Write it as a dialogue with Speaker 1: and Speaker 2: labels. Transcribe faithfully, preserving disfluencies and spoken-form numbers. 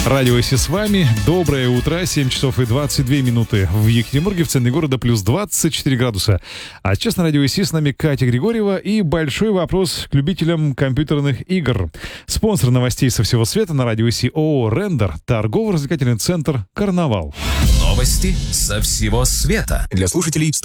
Speaker 1: Радио ИСИ с вами. Доброе утро. семь часов и двадцать две минуты. В Екатеринбурге, в центре города, плюс двадцать четыре градуса. А сейчас на Радио ИСИ с нами Катя Григорьева и большой вопрос к любителям компьютерных игр. Спонсор новостей со всего света на Радио ИСИ ООО «Рендер», торгово-развлекательный центр «Карнавал».
Speaker 2: Новости со всего света. Для слушателей